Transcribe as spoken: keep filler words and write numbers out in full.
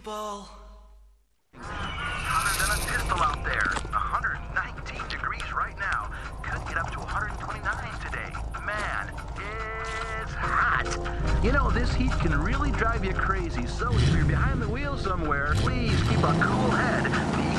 people. Hotter than a pistol out there. one hundred nineteen degrees right now. Could get up to one hundred twenty-nine today. Man, it's hot. You know, this heat can really drive you crazy, so if you're behind the wheel somewhere, please keep a cool head.